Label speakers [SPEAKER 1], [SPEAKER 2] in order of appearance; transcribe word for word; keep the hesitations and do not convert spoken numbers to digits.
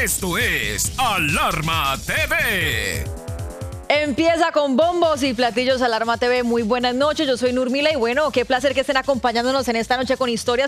[SPEAKER 1] Esto es Alarma T V.
[SPEAKER 2] Empieza con bombos y platillos Alarma T V. Muy buenas noches, yo soy Nurmila y bueno, qué placer que estén acompañándonos en esta noche con historias